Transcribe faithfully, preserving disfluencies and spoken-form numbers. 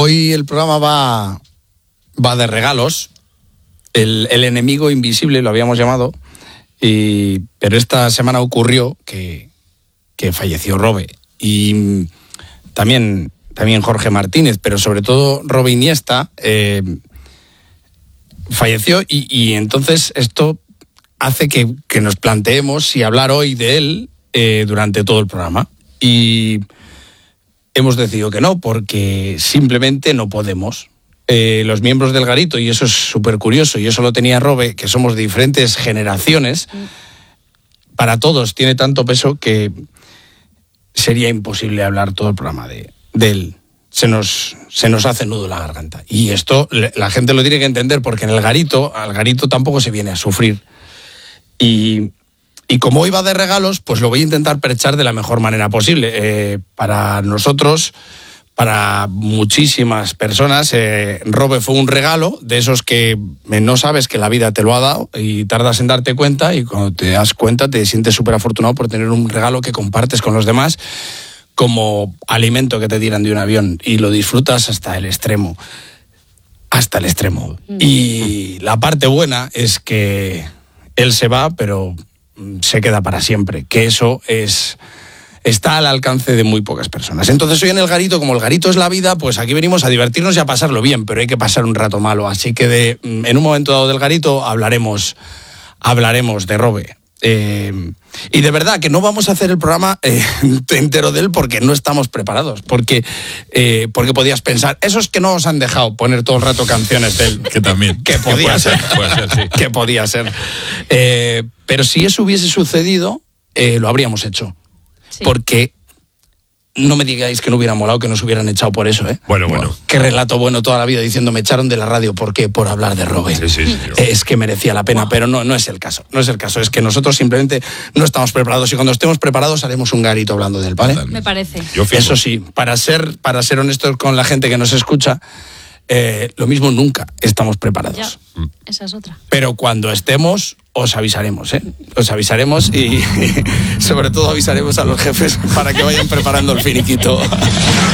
Hoy el programa va, va de regalos. El, el enemigo invisible lo habíamos llamado. Y, pero esta semana ocurrió que, que falleció Robe. Y también, también Jorge Martínez, pero sobre todo Robe Iniesta eh, falleció. Y, y entonces esto hace que, que nos planteemos si hablar hoy de él eh, durante todo el programa. Y hemos decidido que no, porque simplemente no podemos. Eh, los miembros del Garito, y eso es súper curioso, y eso lo tenía Robe, que somos de diferentes generaciones, para todos tiene tanto peso que sería imposible hablar todo el programa de, de él. Se nos, se nos hace nudo la garganta. Y esto la gente lo tiene que entender, porque en el Garito, al Garito tampoco se viene a sufrir. Y, y como hoy va de regalos, pues lo voy a intentar perchar de la mejor manera posible. Eh, para nosotros, para muchísimas personas, eh, Robe fue un regalo de esos que no sabes que la vida te lo ha dado y tardas en darte cuenta, y cuando te das cuenta te sientes súper afortunado por tener un regalo que compartes con los demás, como alimento que te tiran de un avión, y lo disfrutas hasta el extremo. Hasta el extremo. Y la parte buena es que él se va, pero se queda para siempre, que eso es... está al alcance de muy pocas personas. Entonces hoy en el Garito, como el Garito es la vida, pues aquí venimos a divertirnos y a pasarlo bien, pero hay que pasar un rato malo. Así que de, en un momento dado del Garito hablaremos, hablaremos de Robe. Eh, y de verdad que no vamos a hacer el programa eh, entero de él, porque no estamos preparados. Porque, eh, porque podías pensar, esos que no os han dejado poner todo el rato canciones de él. Que también. Que podía ser. Puede ser, sí. Que podía ser. Eh, pero si eso hubiese sucedido, eh, lo habríamos hecho. Sí. Porque no me digáis que no hubiera molado que nos hubieran echado por eso, ¿eh? Bueno, bueno. Qué relato bueno toda la vida diciendo me echaron de la radio. ¿Por qué? Por hablar de Robe. Sí, sí, sí, es que merecía la pena, wow. Pero no, no es el caso. No es el caso. Es que nosotros simplemente no estamos preparados, y cuando estemos preparados haremos un Garito hablando del ¿vale? Me parece. Yo Eso sí, para ser, para ser honestos con la gente que nos escucha, eh, lo mismo nunca estamos preparados. Ya, esa es otra. Pero cuando estemos, os avisaremos, ¿eh? Os avisaremos y sobre todo avisaremos a los jefes para que vayan preparando el finiquito.